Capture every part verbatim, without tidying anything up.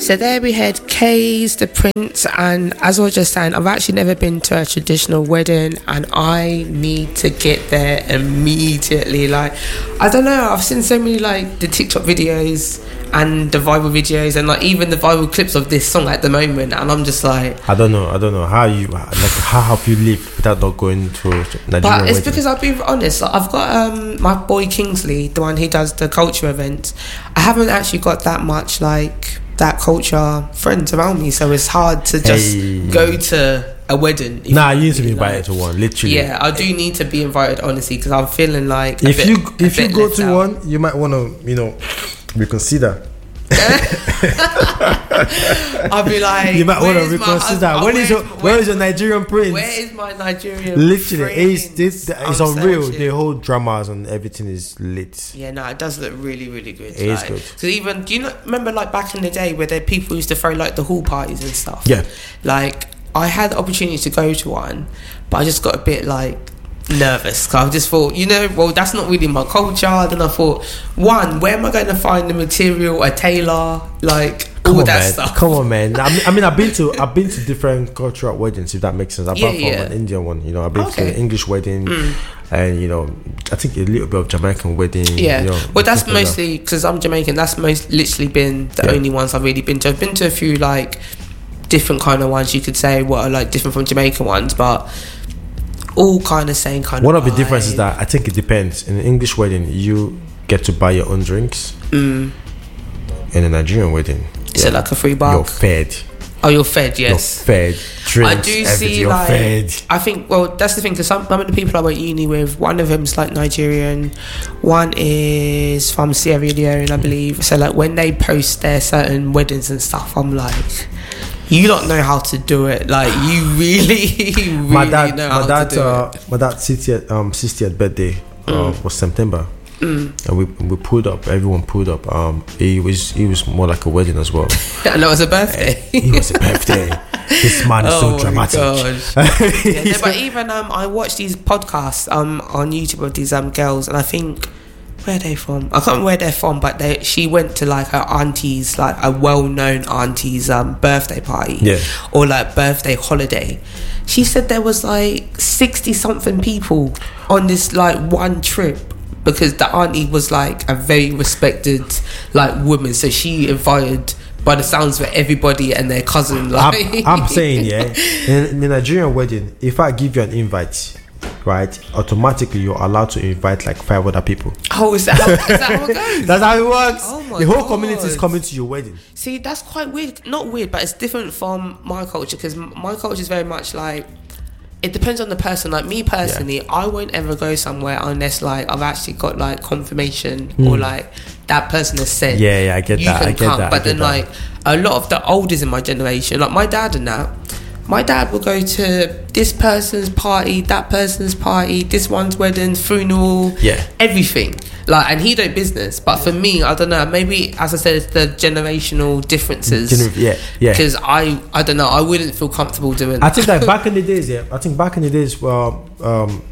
So there we had Kay's, the Prince, and as I was just saying, I've actually never been to a traditional wedding, and I need to get there immediately. Like, I don't know, I've seen so many like the TikTok videos and the viral videos and like even the viral clips of this song at the moment, and I'm just like, I don't know, I don't know how you like how have you lived without not going to Nigerian but it's wedding? because I'll be honest, like, I've got um my boy Kingsley, the one who does the culture events. I haven't actually got that much like that culture friends around me, so it's hard to just Hey. go to a wedding. Nah, you need to be invited to one, literally. Yeah, I do need to be invited, honestly, because I'm feeling like a If bit- you a if you bit go left to out. one, you might want to, you know, reconsider. I'll be like, You might want to "Where's my reconsider. husband? When is your Where's- where is your Nigerian prince? Where is my Nigerian Literally, it's this prince? it's I'm unreal. searching. The whole dramas and everything is lit. Yeah, no, it does look really, really good. It is like, good. Because even, do you know, remember like back in the day where there people used to throw like the hall parties and stuff? Yeah. Like, I had the opportunity to go to one, but I just got a bit like nervous. Cause I just thought, you know, well, that's not really my culture. Then I thought, one, where am I going to find the material, a tailor, like Come all on, that man. stuff? Come on, man. I mean, I mean, I've been to I've been to different cultural weddings, if that makes sense. Apart Yeah, from yeah. an Indian one, you know, I've been Okay. to an English wedding, and you know, I think a little bit of Jamaican wedding. Yeah, you know, well, that's stuff like that. mostly because I'm Jamaican. That's most literally been the Yeah. only ones I've really been to. I've been to a few like different kind of ones, you could say, what are like different from Jamaican ones, but all kind of same kind One of of the differences vibe. that I think it depends. In an English wedding, you get to buy your own drinks. Mm. In a Nigerian wedding, Is it like a free you're bar? fed. Oh, you're fed, yes. You're fed. Drinks. I do everything, see you're like fed. I think well that's the thing, because some, some of the people I went uni with, one of them's like Nigerian, one is from Sierra Leone, I believe. So like when they post their certain weddings and stuff, I'm like, you don't know how to do it. Like you really, really my dad, know my how dad, to do uh, it. my dad's sixtieth, um, sixtieth birthday uh, was September, Mm. and we we pulled up. Everyone pulled up. Um, it was it was more like a wedding as well. And that was a birthday. It was a birthday. This man is Oh so my dramatic. gosh. Yeah, no, but even um, I watch these podcasts um on YouTube of these um girls, and I think, where are they from? I can't remember where they're from, but they she went to like her auntie's, like a well-known auntie's um birthday party, Yeah. or like birthday holiday. She said there was like sixty something people on this like one trip, because the auntie was like a very respected like woman, so she invited, by the sounds of it, everybody and their cousin. Like, I'm, I'm saying, yeah, in, in a Nigerian wedding, if I give you an invite, right, automatically you're allowed to invite like five other people. oh, is that how, is that how it goes? That's how it works. Oh my the whole God. community is coming to your wedding. See, that's quite weird. Not weird, but it's different from my culture, because my culture is very much like, it depends on the person. Like me personally, yeah. I won't ever go somewhere unless like I've actually got like confirmation mm. or like that person has said, yeah, yeah, I get you that. can I get come. that. But I get then that. like a lot of the olders in my generation, like my dad and that, my dad will go to this person's party, that person's party, this one's wedding, funeral, yeah, everything. Like, and he don't business. But for me, I don't know. Maybe, as I said, it's the generational differences. Gener- yeah, yeah. Because I, I don't know. I wouldn't feel comfortable doing that. I think like back in the days, yeah. I think back in the days, well, um,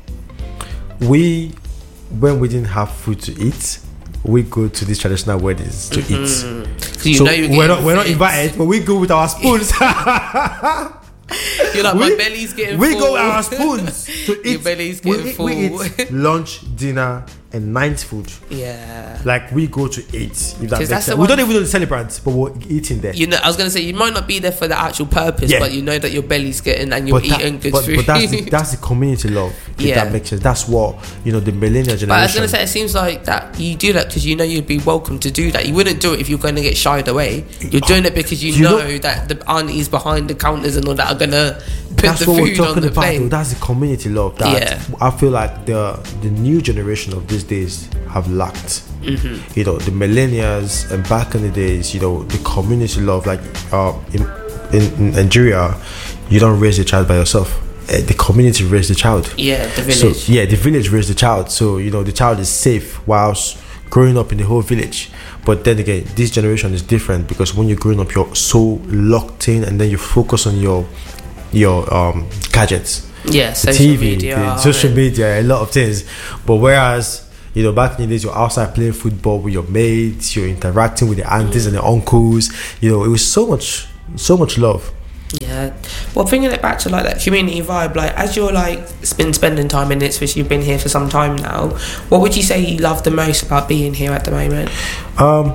we when we didn't have food to eat, we go to these traditional weddings to mm-hmm. eat. You so know you're we're not we're not fed. invited, but we go with our spoons. You're like, we, my belly's getting we full. go with our spoons to eat. Your belly's getting we, full. we eat lunch, dinner, and night food. Yeah. Like we go to eat. If that makes that's sense. the We don't one- even do the celebrants, but we're eating there. You know, I was gonna say you might not be there for the actual purpose, Yeah. but you know that your belly's getting and you're But, that- eating good but, food. but that's the, that's the community love. If Yeah. that makes sense. That's what you know the millennial generation. But I was gonna say, it seems like that you do that because you know you'd be welcome to do that. You wouldn't do it if you're going to get shied away. You're doing it because you, You know, know- that the aunties behind the counters and all that are gonna put That's the what we're food on talking the about. plate. Though. That's the community love. That Yeah. I feel like the the new generation of these days have lacked. Mm-hmm. You know, the millennials and back in the days, you know, the community love. Like uh, in, in, in Nigeria, you don't raise a child by yourself. Uh, the community raised the child. Yeah, the village. So yeah, the village raised the child. So you know, the child is safe whilst growing up in the whole village. But then again, this generation is different because when you're growing up, you're so locked in, and then you focus on your your um, gadgets. Yeah, The social T V, media, the social and- media, a lot of things. But whereas You know, back in the days, you're outside playing football with your mates, you're interacting with the aunties and the uncles. You know, it was so much, so much love. Yeah. Well, bringing it back to like that community vibe, like as you're like been spending time in Ipswich, you've been here for some time now. What would you say you love the most about being here at the moment? Um,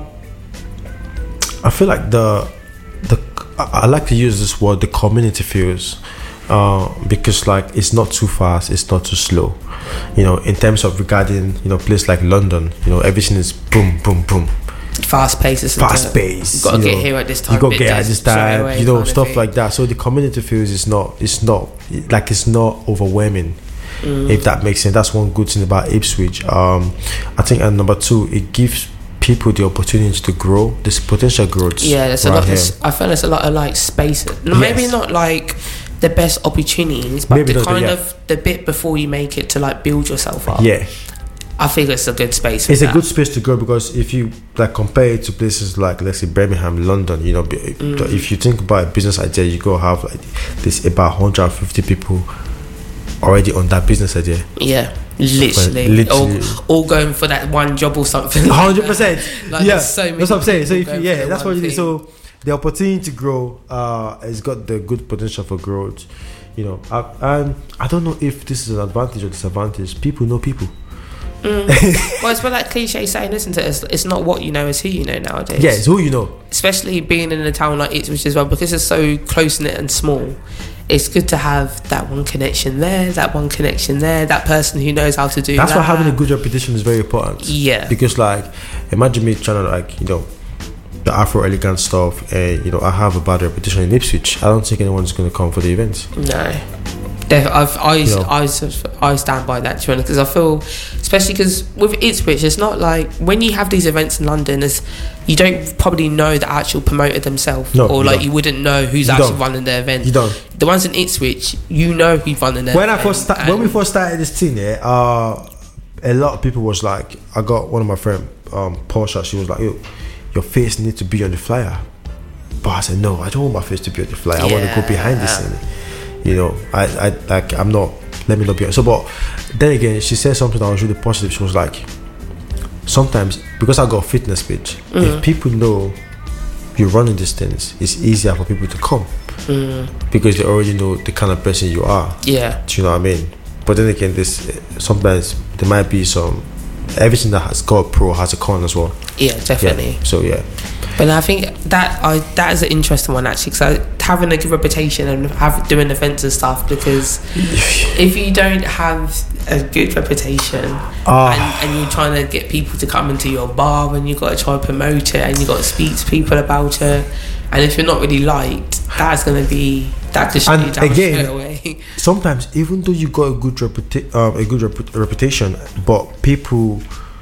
I feel like the the I, I like to use this word, the community feels, uh, because like it's not too fast, it's not too slow. You know, in terms of regarding you know place like London, you know everything is boom, boom, boom. Fast paced, fast paced. You got to get know, here at this time. You got to get at this time. You know, stuff like that. So the community feels it's not, it's not like it's not overwhelming. Mm. If that makes sense, that's one good thing about Ipswich. Um, I think, and number two, it gives people the opportunity to grow. There's potential growth. Yeah, there's right a lot. Here. I feel there's a lot of like space. Maybe yes. not like the best opportunities, but Maybe the kind the, yeah. of the bit before you make it to like build yourself up. Yeah. I think it's a good space for It's that. a good space to grow, because if you like compare it to places like, let's say, Birmingham, London, you know, mm. if you think about a business idea, you go have like this about one hundred fifty people already on that business idea. Yeah, literally, literally. All, all going for that one job or something. one hundred percent. Like Yeah, so many that's what I'm saying. So if you, yeah, that's what you thing. do. So the opportunity to grow uh, has got the good potential for growth. You know, I, and I don't know if this is an advantage or disadvantage. People know people. Mm. Well, it's what that cliche saying, isn't it? It's, it's not what you know, it's who you know nowadays. Yeah, it's who you know. Especially being in a town like Ipswich as well, because it's so close knit and small. It's good to have that one connection there, that one connection there, that person who knows how to do That's that. why having a good reputation is very important. Yeah. Because like, imagine me trying to like, you know, the Afro elegant stuff, and you know, I have a bad reputation in Ipswich. I don't think anyone's going to come for the event. No. I've, I, You know. I, I stand by that, to be honest, because I feel, especially because with Ipswich, it's not like when you have these events in London, it's, you don't probably know the actual promoter themselves, No, or you like don't. you wouldn't know who's You actually don't. running the event. You don't. The ones in Ipswich, you know who's running the When event. I first sta- when we first started this thing, yeah, uh, a lot of people was like, I got one of my friend, um, Portia. She was like, "Yo, your face needs to be on the flyer." But I said, "No, I don't want my face to be on the flyer. I want to go behind the scene." You know, I, I like I'm not. Let me not be so. But then again, she said something that was really positive. She was like, sometimes because I got a fitness page, mm-hmm. if people know you're running these things, it's easier for people to come mm. because they already know the kind of person you are. Yeah, do you know what I mean? But then again, this sometimes there might be some. Everything that has got a pro has a con as well. Yeah, definitely. Yeah, so yeah. But I think that I that is an interesting one actually, because having a good reputation and have doing events and stuff, because if you don't have a good reputation uh, and, and you're trying to get people to come into your bar and you've got to try and promote it and you've got to speak to people about it, and if you're not really liked, that's going to be that could shut you down again, straight away. Sometimes even though you got a good reputa- um, a good rep- reputation, but people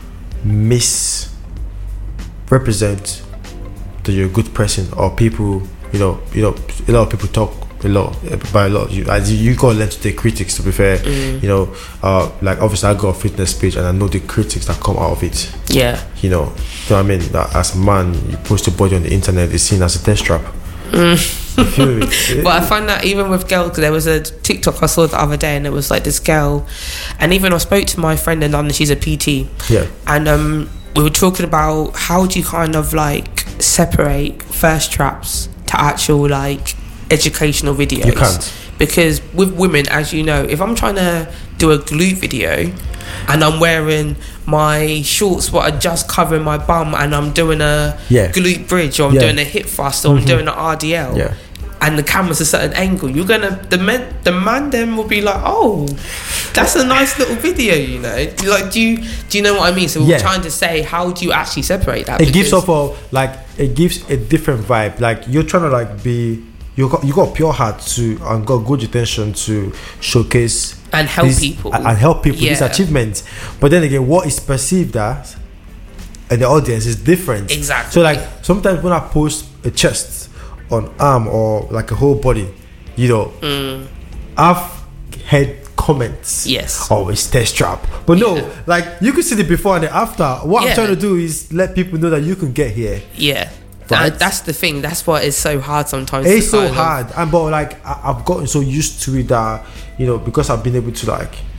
misrepresent that you're a good person, or people, you know, you know, a lot of people talk a lot by a lot. You, as you, you gotta learn to take critics. To be fair, mm. you know, uh, like obviously I got a fitness page and I know the critics that come out of it. Yeah, you know, you know what I mean. That as a man, you post your body on the internet, it's seen as a test trap. Mm. But I find that even with girls, because there was a TikTok I saw the other day, and it was like this girl, and even I spoke to my friend in London. She's a P T. Yeah, and um. we were talking about how do you kind of like separate thirst traps to actual like educational videos. You can't. Because with women, as you know, if I'm trying to do a glute video and I'm wearing my shorts but are just covering my bum and I'm doing a yeah. glute bridge, or I'm yeah. doing a hip thrust, or mm-hmm. I'm doing an R D L, yeah. and the camera's a certain angle, you're gonna the men the man then will be like, oh, that's a nice little video, you know. Like, do you do you know what I mean? So we're yeah. trying to say, how do you actually separate that? It gives off a like it gives a different vibe. Like you're trying to like be you got you got a pure heart to and got good intention to showcase and help this, people and, and help people yeah. these achievements. But then again, what is perceived as and the audience is different. Exactly. So like sometimes when I post a chest on arm or like a whole body, you know, mm. I've had comments. Yes. Oh, it's test trap. But no, yeah. like you could see the before and the after. What yeah. I'm trying to do is let people know that you can get here. Yeah. Right? That, that's the thing. That's why it's so hard sometimes. It's so hard. Of. And but like I, I've gotten so used to it that, you know, because I've been able to like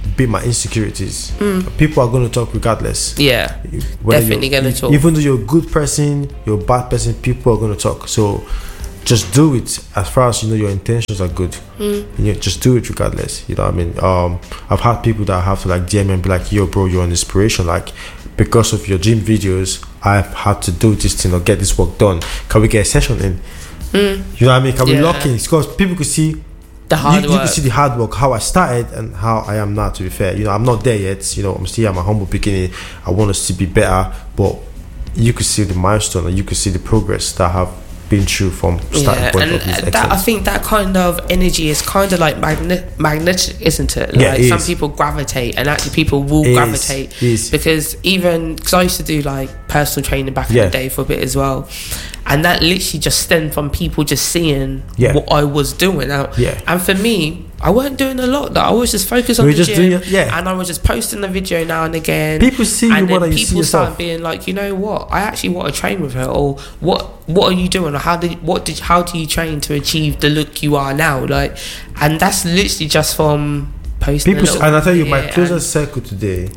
beat my insecurities. Mm. People are going to talk regardless. Yeah, whether definitely going to talk. Even though you're a good person, you're a bad person, people are going to talk. So just do it as far as you know your intentions are good. Mm. You know, just do it regardless. You know what I mean? Um, I've had people that have to like D M and be like, yo, bro, you're an inspiration. Like, because of your gym videos, I've had to do this thing or get this work done. Can we get a session in? Mm. You know what I mean? Can yeah. we lock in? Because people could see the hard you, work. You can see the hard work, how I started and how I am now, to be fair. You know, I'm not there yet. You know, I'm still at my humble beginning. I want us to be better. But you could see the milestone and you could see the progress that I have been through from starting yeah, point and of this that, I think that kind of energy is kind of like magnet, magnetic, isn't it? Like yeah, it some is. people gravitate, and actually people will it gravitate is. because even because I used to do like personal training back yeah. in the day for a bit as well, and that literally just stemmed from people just seeing yeah. what I was doing out. Yeah. And for me, I weren't doing a lot. That I was just focused on We're the just gym, doing it, yeah. and I was just posting the video now and again. People see and you more then than you see people yourself. start being like, you know what? I actually want to train with her, or what? What are you doing? Or how did what did how do you train to achieve the look you are now? Like, and that's literally just from posting. People, a and I tell you, my closest and, circle today,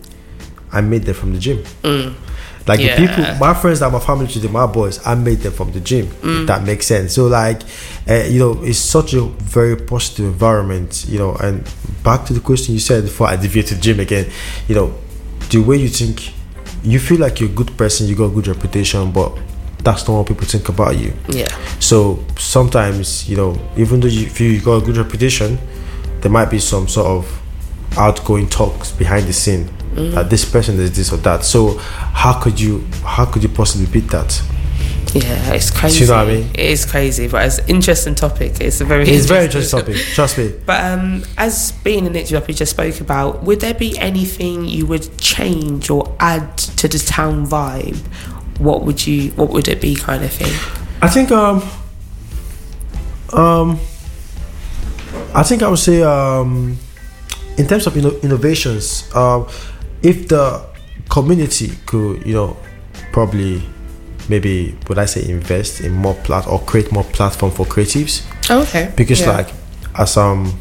I made them from the gym. Mm. Like yeah. the people, my friends that my family today, my boys, I made them from the gym. Mm. If that makes sense. So like, uh, you know, it's such a very positive environment. You know, and back to the question you said before I deviate to the gym again. You know, the way you think, you feel like you're a good person, you got a good reputation, but that's not what people think about you. Yeah. So sometimes, you know, even though you feel you got a good reputation, there might be some sort of outgoing talks behind the scene. Mm-hmm. That this person is this or that. So how could you how could you possibly beat that? Yeah, it's crazy. Do you know what I mean? It is crazy, but it's an interesting topic. It's a very it's interesting very interesting topic. Trust me. But um, as being an interview we just spoke about, would there be anything you would change or add to the town vibe? What would you? What would it be, kind of thing? I think um um I think I would say um in terms of inno- innovations, um if the community could, you know, probably maybe would I say invest in more plat or create more platform for creatives. Oh, okay. Because yeah. like as um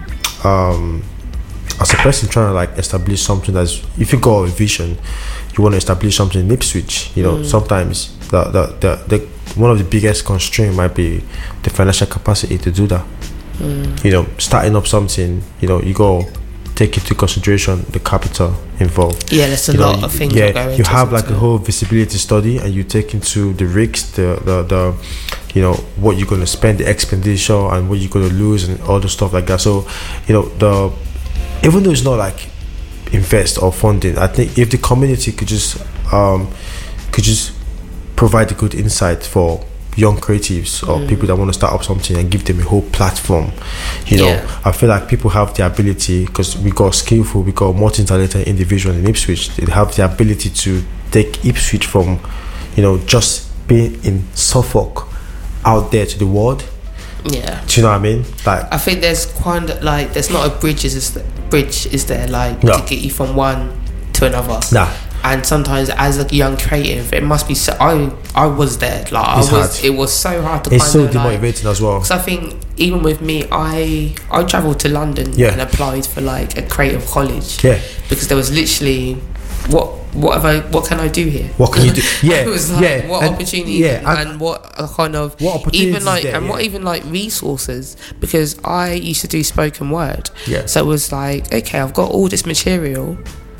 um as a person trying to like establish something that's, if you got a vision, you want to establish something in Ipswich, you know, mm. sometimes the, the the the one of the biggest constraint might be the financial capacity to do that. Mm. You know, starting up something, you know, you go take into consideration the capital involved. Yeah, there's a you lot know, of things. Yeah, that go into you have like it. a whole visibility study, and you take into the risks, the the the, you know, what you're going to spend, the expenditure, and what you're going to lose, and all the stuff like that. So, you know, the even though it's not like invest or funding, I think if the community could just um could just provide a good insight for young creatives or mm. people that want to start up something and give them a whole platform, you know, yeah. I feel like people have the ability, because we got skillful, we got multi-talented individuals in Ipswich. They have the ability to take Ipswich from, you know, just being in Suffolk out there to the world. Yeah. Do you know what I mean? Like, I think there's quite like there's not a bridge is bridge is there like no. to get you from one to another. Nah. And sometimes as a young creative, it must be so. I I was there. Like it's I was. Hard. It was so hard to. It's kind so of, demotivating like, as well. Because I think even with me, I I travelled to London yeah. and applied for like a creative college. Yeah. Because there was literally what what have I what can I do here? What can you do? Yeah. It was like, yeah. what and, opportunities yeah, and, and what a kind of what opportunities even like there, and yeah. what even like resources, because I used to do spoken word. Yeah. So it was like, okay, I've got all this material.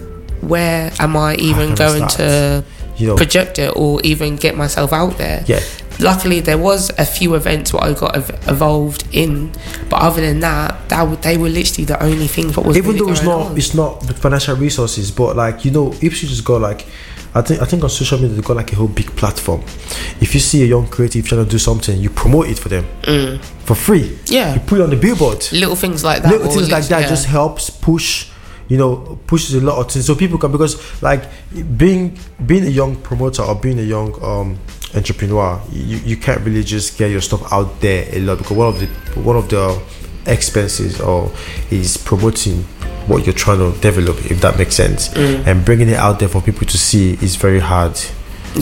Where am I even going to you know, project it or even get myself out there? Yeah. Luckily, there was a few events where I got ev- involved in, but other than that, that w- they were literally the only things what was even really though it's going not on. it's not the financial resources, but like, you know, Ipswich has got like, I think I think on social media they've got like a whole big platform. If you see a young creative trying to do something, you promote it for them mm. for free. Yeah. You put it on the billboard. Little things like that. Little things like that yeah. just helps push. You know, pushes a lot of things, so people can, because like being being a young promoter or being a young um, entrepreneur, you, you can't really just get your stuff out there a lot, because one of the one of the expenses or is promoting what you're trying to develop, if that makes sense, mm. and bringing it out there for people to see is very hard. Yeah,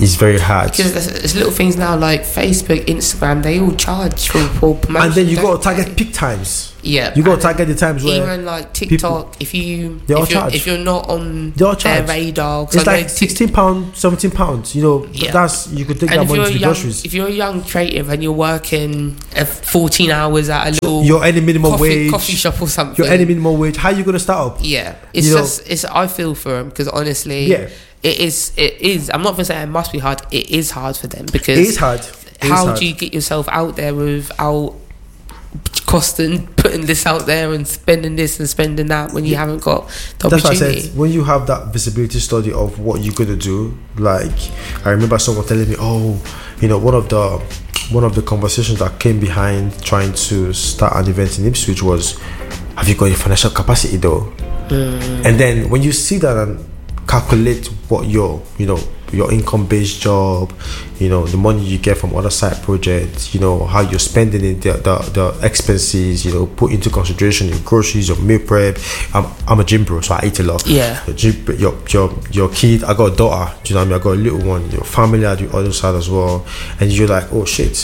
it's very hard. Because there's, there's little things now like Facebook, Instagram, they all charge for, for promotion. And then you got to don't target they? peak times. Yeah, You got to target the times where even like TikTok, if you They all if you're, charge. if you're not on They all their charge. radar, 'cause it's I know like Tik- sixteen pounds, seventeen pounds. You know, Yeah. that's you could take and that if money you're, to a the young, groceries. if you're a young creative and you're working uh, fourteen hours at a little You're earning minimum coffee, wage. coffee shop or something, You're earning minimum wage. How are you gonna start up? yeah, it's You know- just it's. I feel for them because honestly, Yeah. it is. It is. I'm not gonna say it must be hard. It is hard for them because It is hard. It is how hard. do you get yourself out there without costing putting this out there and spending this and spending that when you haven't got the That's why I opportunity? said when you have that visibility study of what you're gonna do. Like I remember someone telling me, "Oh, you know, one of the one of the conversations that came behind trying to start an event in Ipswich was, have you got your financial capacity though?" Mm. And then when you see that and calculate what your you know your income based job, you know the money you get from other side projects, you know how you're spending it, the, the the expenses, you know put into consideration your groceries, your meal prep. I'm, I'm a gym bro, so I eat a lot. Yeah. Your gym, your your your kid. I got a daughter. Do you know what I mean? I got a little one. Your family at the other side as well, and you're like, oh shit.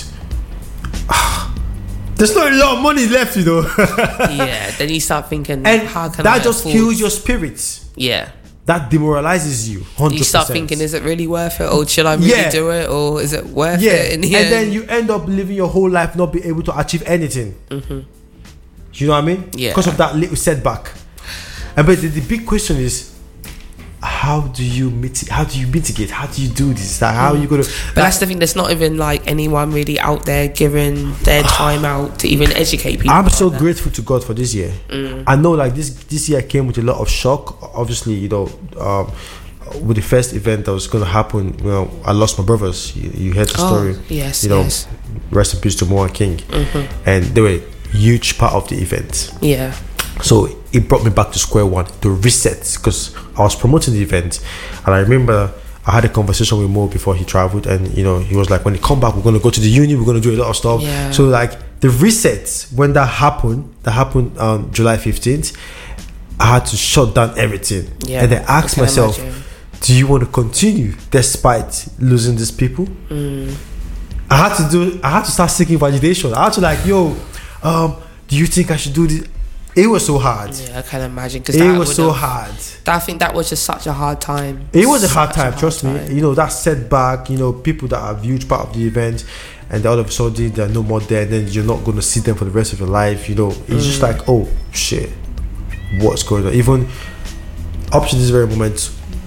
There's not a lot of money left, you know. Yeah, then you start thinking, And how can that I just afford- kills your spirits. Yeah, That demoralizes you. one hundred percent. you start thinking, is it really worth it, or should I really Yeah. do it, or is it worth Yeah, it? In the and end? then you end up living your whole life not be able to achieve anything. Mm-hmm. You know what I mean? Yeah. Because of that little setback. And but the, the big question is, how do you mitigate? How do you mitigate? How do you do this? Like, how are you gonna? But that's the thing. There's not even like anyone really out there giving their time out to even educate people. I'm so about that. grateful to God for this year. Mm. I know, like this this year came with a lot of shock. Obviously, you know, um, with the first event that was going to happen, you know, I lost my brothers. You, you heard the Oh, story. yes, You know, yes. rest in peace to Moa King. Mm-hmm. And they were a huge part of the event. Yeah. So it brought me back to square one to reset because I was promoting the event, and I remember I had a conversation with Mo before he traveled, and you know he was like, when he come back, we're gonna go to the uni, we're gonna do a lot of stuff. Yeah. So like the reset when that happened, that happened on July fifteenth, I had to shut down everything, Yeah, and then ask I can myself, imagine. do you want to continue despite losing these people? Mm. I had to do. I had to start seeking validation. I had to like, yo, um, do you think I should do this? It was so hard. Yeah, I can imagine because It was so hard. I think that was just such a hard time. It was a hard Such time, hard trust time. me. You know, that setback, you know, people that are a huge part of the event, and then all of a sudden they're no more there, and then you're not going to see them for the rest of your life. You know, it's just Mm. like, oh shit, what's going on? Even up to this very moment,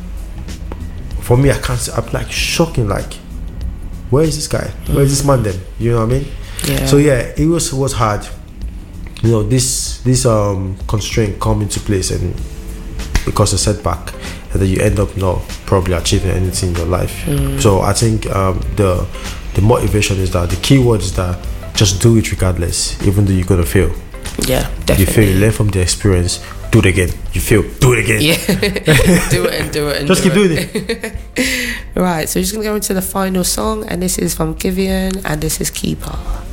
for me, I can't say, I'm like shocking, like, where is this guy? Where is this man then? You know what I mean? Yeah. So yeah, it was was hard. You know, this this um constraint come into place and because of setback, and then you end up not probably achieving anything in your life. Mm. So I think um, the the motivation is that the key word is that just do it regardless, even though you're gonna fail. Yeah, You definitely. fail, you learn from the experience. Do it again. You fail, do it again. Yeah, do it and do it and Just do keep it. doing it. Right, so we're just gonna go into the final song, and this is from Giveon, and this is Keeper.